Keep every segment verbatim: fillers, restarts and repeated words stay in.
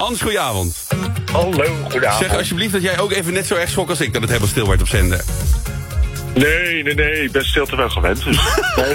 Hans, goedenavond. Hallo, goedenavond. Zeg alsjeblieft dat jij ook even net zo erg schrok als ik dat het helemaal stil werd op zender. Nee, nee, nee, ik ben stilte wel gewend. Dus.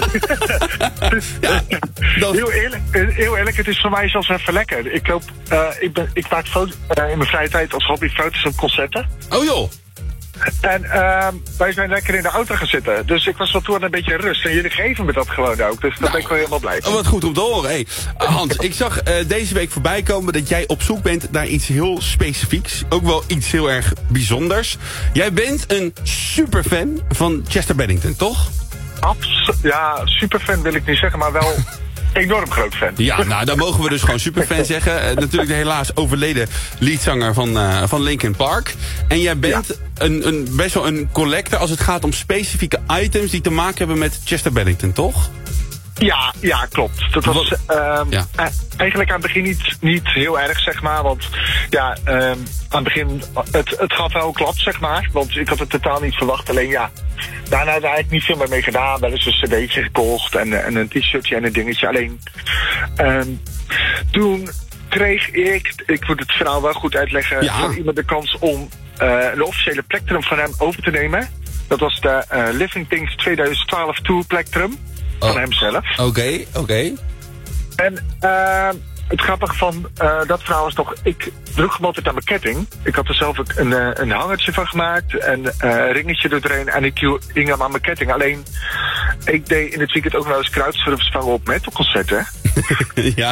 Ja, dat... heel, eerlijk, heel eerlijk, het is voor mij zelfs even lekker. Ik, loop, uh, ik, ben, ik maak foto, uh, in mijn vrije tijd als hobby foto's op concerten. Oh joh. En uh, wij zijn lekker in de auto gaan zitten. Dus ik was wel toe aan een beetje rust. En jullie geven me dat gewoon ook. Dus daar nou, ben ik wel helemaal blij mee. Wat goed om te horen. Hey, Hans, ik zag uh, deze week voorbij komen dat jij op zoek bent naar iets heel specifieks. Ook wel iets heel erg bijzonders. Jij bent een superfan van Chester Bennington, toch? Abs- ja, superfan wil ik niet zeggen, maar wel... enorm groot fan. Ja, nou, dan mogen we dus gewoon superfan zeggen. Uh, natuurlijk de helaas overleden leadzanger van, uh, van Linkin Park. En jij bent ja. een, een, best wel een collector als het gaat om specifieke items die te maken hebben met Chester Bennington, toch? Ja, ja, klopt. Dat was uh, ja. eigenlijk aan het begin niet, niet heel erg, zeg maar. Want ja, uh, aan het begin, het, het gaf wel een klap, zeg maar. Want ik had het totaal niet verwacht. Alleen ja, daarna had ik eigenlijk niet veel meer mee gedaan. Wel eens een cd'tje gekocht en, en een t-shirtje en een dingetje. Alleen, uh, toen kreeg ik, ik moet het verhaal wel goed uitleggen, ja. van iemand de kans om uh, een officiële plektrum van hem over te nemen. Dat was de uh, Living Things twintig twaalf Tour plektrum. Van oh. hemzelf. Oké, okay, oké. Okay. En uh, het grappige van uh, dat verhaal is toch... Ik droeg hem altijd aan mijn ketting. Ik had er zelf een, een, een hangertje van gemaakt. En uh, een ringetje doorheen. En ik hing hem aan mijn ketting. Alleen, ik deed in het weekend ook wel eens crowdsurfs vangen op metalconcerten. Ja.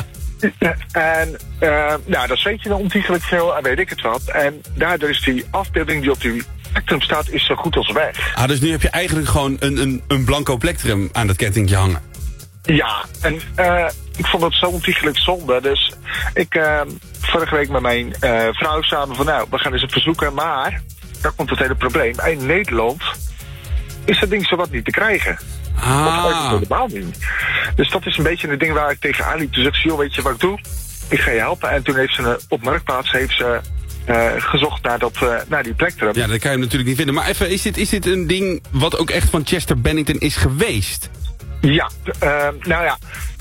En uh, nou, dat weet je dan ontiegelijk veel en weet ik het wat. En daardoor is die afbeelding die op die plektrum staat, is zo goed als weg. Ah, dus nu heb je eigenlijk gewoon een, een, een blanco plektrum aan dat kettingje hangen. Ja, en uh, ik vond het zo ontiegelijk zonde. Dus ik uh, vorige week met mijn uh, vrouw samen van nou, we gaan eens even zoeken. Maar, daar komt het hele probleem. In Nederland is dat ding zowat niet te krijgen. Ah. Of helemaal niet. Dus dat is een beetje een ding waar ik tegenaan liep. Dus ik zie, weet je wat ik doe? Ik ga je helpen. En toen heeft ze op Marktplaats heeft ze uh, gezocht naar, dat, uh, naar die plektrum. Ja, dat kan je natuurlijk niet vinden. Maar even, is dit, is dit een ding wat ook echt van Chester Bennington is geweest? Ja, uh, nou ja.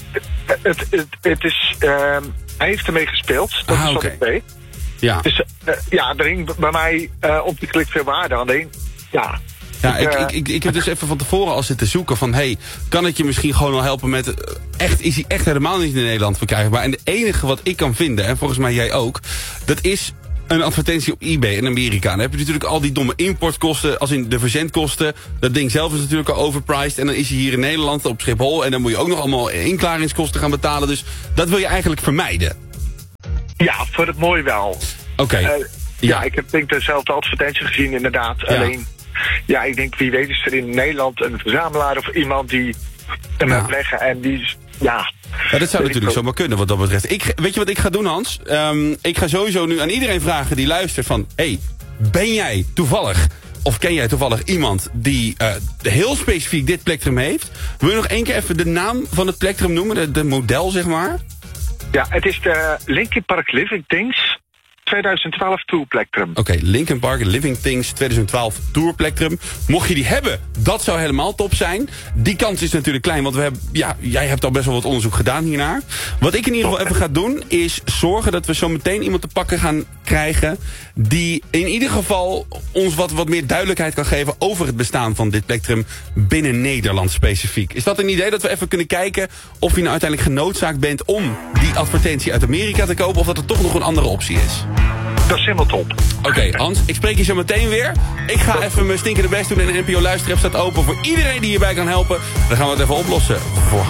Het, het, het is... Uh, hij heeft ermee gespeeld. Dat ah, is wat okay. ik weet. Ja. Dus uh, ja, er hing bij mij uh, op die klik veel waarde. Alleen, ja... Ja, ik, ik, ik, ik heb dus even van tevoren al zitten zoeken van... hey, kan het je misschien gewoon al helpen met... echt is hij echt helemaal niet in Nederland verkrijgbaar. En de enige wat ik kan vinden, en volgens mij jij ook... dat is een advertentie op eBay in Amerika. Dan heb je natuurlijk al die domme importkosten... als in de verzendkosten. Dat ding zelf is natuurlijk al overpriced. En dan is hij hier in Nederland op Schiphol... en dan moet je ook nog allemaal inklaringskosten gaan betalen. Dus dat wil je eigenlijk vermijden. Ja, voor het mooi wel. Oké. Okay. Uh, ja. ja, ik heb denk ik dezelfde advertentie gezien inderdaad. Ja. Alleen... Ja, ik denk, wie weet is er in Nederland een verzamelaar of iemand die hem ja. leggen en die... Ja, ja, dat zou natuurlijk zomaar kunnen wat dat betreft. Ik, weet je wat ik ga doen, Hans? Um, ik ga sowieso nu aan iedereen vragen die luistert van... hey, ben jij toevallig... of ken jij toevallig iemand die uh, heel specifiek dit plektrum heeft? Wil je nog één keer even de naam van het plektrum noemen? De, de model, zeg maar? Ja, het is de Linkin Park Living Things... twintig twaalf Tour plektrum. Oké, okay, Linkin Park Living Things twintig twaalf Tour plektrum. Mocht je die hebben, dat zou helemaal top zijn. Die kans is natuurlijk klein, want we hebben, ja, jij hebt al best wel wat onderzoek gedaan hiernaar. Wat ik in ieder geval even ga doen, is zorgen dat we zo meteen iemand te pakken gaan krijgen... die in ieder geval ons wat, wat meer duidelijkheid kan geven... over het bestaan van dit plektrum binnen Nederland specifiek. Is dat een idee dat we even kunnen kijken... of je nou uiteindelijk genoodzaakt bent om die advertentie uit Amerika te kopen... of dat er toch nog een andere optie is? Dat is helemaal top. Oké, okay, Hans, ik spreek je zo meteen weer. Ik ga even mijn stinkende best doen en de N P O Luisterapp staat open voor iedereen die hierbij kan helpen. Dan gaan we het even oplossen. Voor